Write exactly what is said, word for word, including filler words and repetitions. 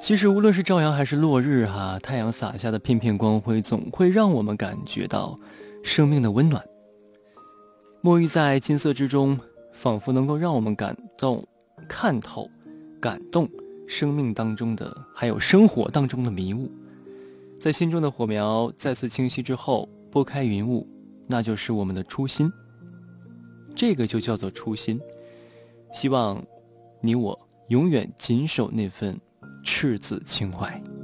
其实无论是朝阳还是落日哈、啊，太阳洒下的片片光辉总会让我们感觉到生命的温暖。沐浴在金色之中，仿佛能够让我们感动看透感动生命当中的还有生活当中的迷雾。在心中的火苗再次清晰之后，拨开云雾，那就是我们的初心。这个就叫做初心。希望你我永远谨守那份赤子情怀。